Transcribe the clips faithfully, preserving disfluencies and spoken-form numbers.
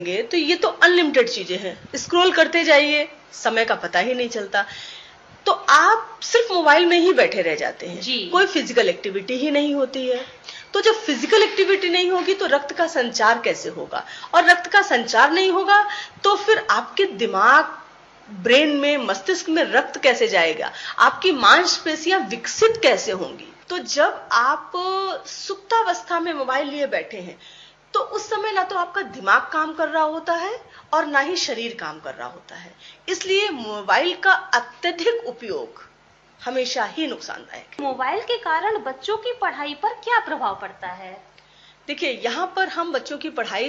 तो ये तो अनलिमिटेड चीजें हैं, स्क्रॉल करते जाइए, समय का पता ही नहीं चलता। तो आप सिर्फ मोबाइल में ही बैठे रह जाते हैं जी। कोई फिजिकल एक्टिविटी ही नहीं होती है। तो जब फिजिकल एक्टिविटी नहीं होगी तो रक्त का संचार कैसे होगा, और रक्त का संचार नहीं होगा तो फिर आपके दिमाग, ब्रेन में, मस्तिष्क में रक्त कैसे जाएगा, आपकी मांसपेशियां विकसित कैसे होंगी। तो जब आप सुप्तावस्था में मोबाइल लिए बैठे हैं तो उस समय ना तो आपका दिमाग काम कर रहा होता है और ना ही शरीर काम कर रहा होता है। इसलिए मोबाइल का अत्यधिक उपयोग हमेशा ही नुकसानदायक है। मोबाइल के कारण बच्चों की पढ़ाई पर क्या प्रभाव पड़ता है? देखिए, यहाँ पर हम बच्चों की पढ़ाई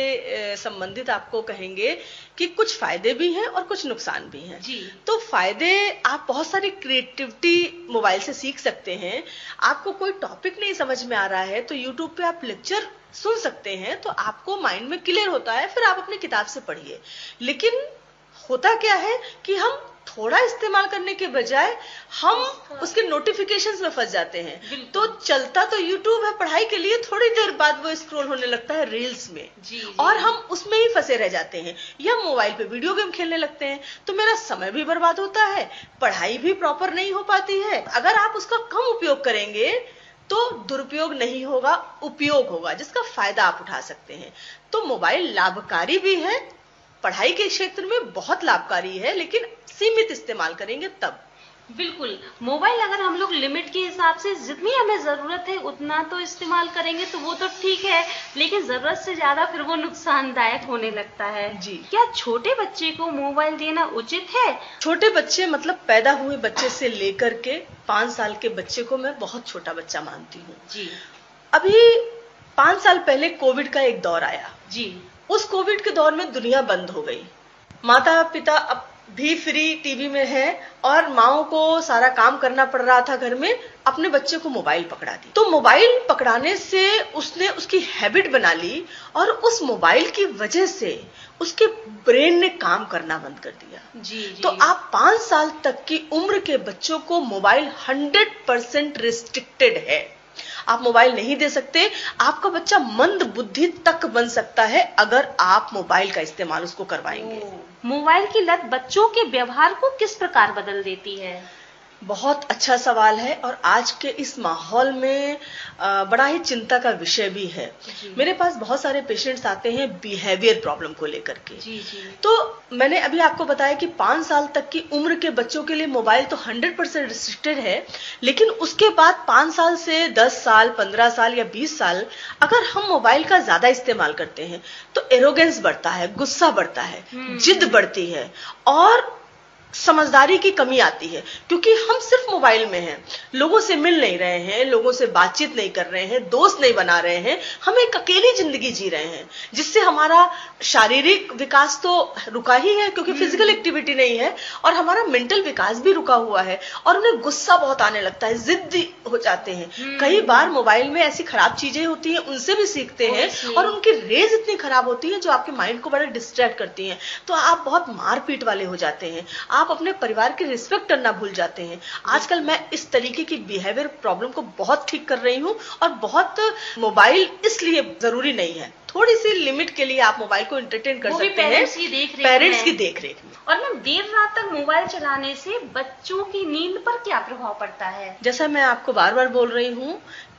से संबंधित आपको कहेंगे कि कुछ फायदे भी हैं और कुछ नुकसान भी हैं। जी। तो फायदे, आप बहुत सारी क्रिएटिविटी मोबाइल से सीख सकते हैं। आपको कोई टॉपिक नहीं समझ में आ रहा है तो यूट्यूब पे आप लेक्चर सुन सकते हैं, तो आपको माइंड में क्लियर होता है, फिर आप अपनी किताब से पढ़िए। लेकिन होता क्या है कि हम थोड़ा इस्तेमाल करने के बजाय हम उसके नोटिफिकेशंस में फंस जाते हैं। तो चलता तो यूट्यूब है पढ़ाई के लिए, थोड़ी देर बाद वो स्क्रॉल होने लगता है रील्स में। जी, जी। और हम उसमें ही फंसे रह जाते हैं, या मोबाइल पे वीडियो गेम खेलने लगते हैं। तो मेरा समय भी बर्बाद होता है, पढ़ाई भी प्रॉपर नहीं हो पाती है। अगर आप उसका कम उपयोग करेंगे तो दुरुपयोग नहीं होगा, उपयोग होगा, जिसका फायदा आप उठा सकते हैं। तो मोबाइल लाभकारी भी है, पढ़ाई के क्षेत्र में बहुत लाभकारी है, लेकिन सीमित इस्तेमाल करेंगे तब। बिल्कुल, मोबाइल अगर हम लोग लिमिट के हिसाब से जितनी हमें जरूरत है उतना तो इस्तेमाल करेंगे तो वो तो ठीक है, लेकिन जरूरत से ज्यादा फिर वो नुकसानदायक होने लगता है। जी। क्या छोटे बच्चे को मोबाइल देना उचित है? छोटे बच्चे मतलब पैदा हुए बच्चे से लेकर के पांच साल के बच्चे को मैं बहुत छोटा बच्चा मानती हूँ। जी। अभी पांच साल पहले कोविड का एक दौर आया। जी। उस कोविड के दौर में दुनिया बंद हो गई, माता पिता अब भी फ्री टीवी में है और माओ को सारा काम करना पड़ रहा था घर में, अपने बच्चे को मोबाइल पकड़ा दी। तो मोबाइल पकड़ाने से उसने उसकी हैबिट बना ली और उस मोबाइल की वजह से उसके ब्रेन ने काम करना बंद कर दिया। जी, जी। तो आप पांच साल तक की उम्र के बच्चों को मोबाइल हंड्रेड परसेंट रिस्ट्रिक्टेड है, आप मोबाइल नहीं दे सकते। आपका बच्चा मंद बुद्धि तक बन सकता है अगर आप मोबाइल का इस्तेमाल उसको करवाएंगे। मोबाइल की लत बच्चों के व्यवहार को किस प्रकार बदल देती है? बहुत अच्छा सवाल है और आज के इस माहौल में बड़ा ही चिंता का विषय भी है। मेरे पास बहुत सारे पेशेंट्स आते हैं बिहेवियर प्रॉब्लम को लेकर के। जी, जी। तो मैंने अभी आपको बताया कि पांच साल तक की उम्र के बच्चों के लिए मोबाइल तो हंड्रेड परसेंट रिस्ट्रिक्टेड है, लेकिन उसके बाद पांच साल से दस साल, पंद्रह साल या बीस साल अगर हम मोबाइल का ज्यादा इस्तेमाल करते हैं तो एरोगेंस बढ़ता है, गुस्सा बढ़ता है, जिद बढ़ती है और समझदारी की कमी आती है, क्योंकि हम सिर्फ मोबाइल में हैं, लोगों से मिल नहीं रहे हैं, लोगों से बातचीत नहीं कर रहे हैं, दोस्त नहीं बना रहे हैं, हम एक अकेली जिंदगी जी रहे हैं, जिससे हमारा शारीरिक विकास तो रुका ही है क्योंकि फिजिकल एक्टिविटी नहीं है, और हमारा मेंटल विकास भी रुका हुआ है। और उन्हें गुस्सा बहुत आने लगता है, जिद्दी हो जाते हैं। कई बार मोबाइल में ऐसी खराब चीजें होती हैं, उनसे भी सीखते हैं और उनकी रेज इतनी खराब होती है जो आपके माइंड को बड़ा डिस्ट्रैक्ट करती हैं, तो आप बहुत मारपीट वाले हो जाते हैं, आप अपने परिवार की रिस्पेक्ट करना भूल जाते हैं। आजकल मैं इस तरीके की बिहेवियर प्रॉब्लम को बहुत ठीक कर रही हूं और बहुत मोबाइल इसलिए जरूरी नहीं है, थोड़ी सी लिमिट के लिए आप मोबाइल को एंटरटेन कर सकते हैं, पेरेंट्स की देख रेख पेरेंट्स की देख रेख में। और मैम, देर रात तक मोबाइल चलाने से बच्चों की नींद पर क्या प्रभाव पड़ता है? जैसा मैं आपको बार बार बोल रही हूं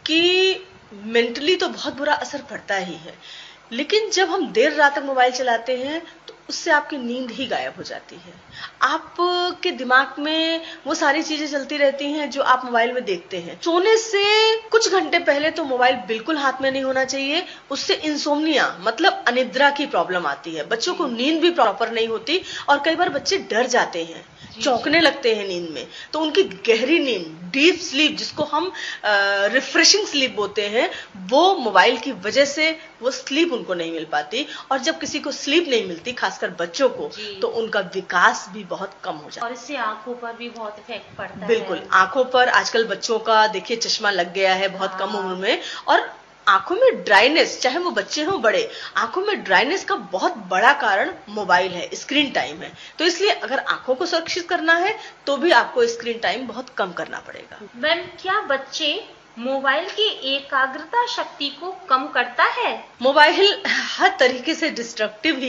कि मेंटली तो बहुत बुरा असर पड़ता ही है, लेकिन जब हम देर रात तक मोबाइल चलाते हैं तो उससे आपकी नींद ही गायब हो जाती है। आपके दिमाग में वो सारी चीजें चलती रहती हैं जो आप मोबाइल में देखते हैं। सोने से कुछ घंटे पहले तो मोबाइल बिल्कुल हाथ में नहीं होना चाहिए, उससे इंसोम्निया मतलब अनिद्रा की प्रॉब्लम आती है, बच्चों को नींद भी प्रॉपर नहीं होती और कई बार बच्चे डर जाते हैं, चौंकने लगते हैं नींद में। तो उनकी गहरी नींद, डीप स्लीप, जिसको हम रिफ्रेशिंग स्लीप बोलते हैं, वो मोबाइल की वजह से वो स्लीप उनको नहीं मिल पाती, और जब किसी को स्लीप नहीं मिलती, खासकर बच्चों को, तो उनका विकास भी बहुत कम हो जाता है और इससे आंखों पर भी बहुत इफेक्ट पड़ता है। बिल्कुल, आंखों पर आजकल बच्चों का देखिए चश्मा लग गया है बहुत कम उम्र में, और आंखों में ड्राइनेस, चाहे वो बच्चे हों बड़े, आंखों में ड्राइनेस का बहुत बड़ा कारण मोबाइल है, स्क्रीन टाइम है। तो इसलिए अगर आंखों को सुरक्षित करना है तो भी आपको स्क्रीन टाइम बहुत कम करना पड़ेगा। मैम, क्या बच्चे मोबाइल की एकाग्रता शक्ति को कम करता है। मोबाइल हर तरीके से डिस्ट्रक्टिव